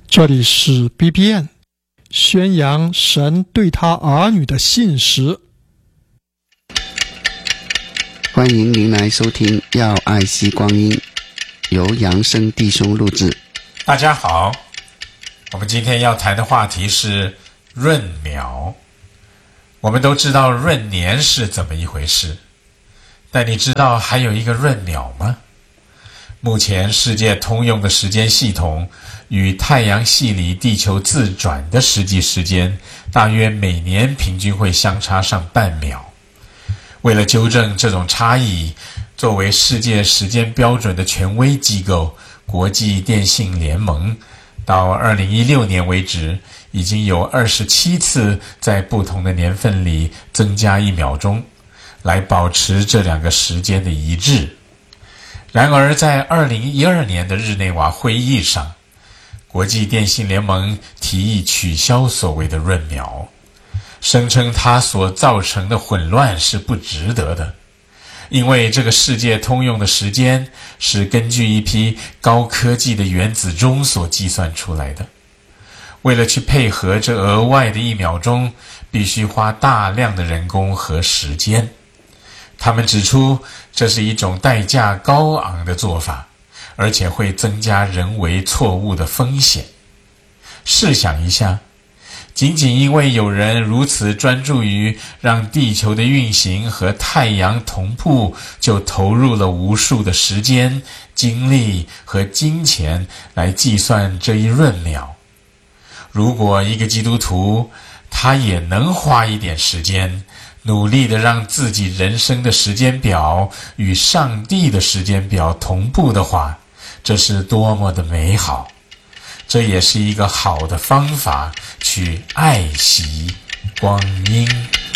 这里是 BBN， 宣扬神对他儿女的信实。 欢迎您来收听要爱惜光阴，由扬生弟兄录制。 大家好，我们今天要谈的话题是闰苗。我们都知道闰年是怎么一回事，但你知道还有一个闰秒吗？目前世界通用的时间系统与太阳系里地球自转的实际时间大约每年平均会相差上半秒。为了纠正这种差异，作为世界时间标准的权威机构国际电信联盟到2016年为止已经有27次在不同的年份里增加1秒钟，来保持这两个时间的一致。然而在2012年的日内瓦会议上，国际电信联盟提议取消所谓的闰秒，声称它所造成的混乱是不值得的，因为这个世界通用的时间是根据一批高科技的原子钟所计算出来的。为了去配合这额外的1秒钟，必须花大量的人工和时间。他们指出，这是一种代价高昂的做法，而且会增加人为错误的风险。试想一下，仅仅因为有人如此专注于让地球的运行和太阳同步，就投入了无数的时间、精力和金钱来计算这一闰秒。如果一个基督徒他也能花一点时间，努力地让自己人生的时间表与上帝的时间表同步的话，这是多么的美好！这也是一个好的方法去爱惜光阴。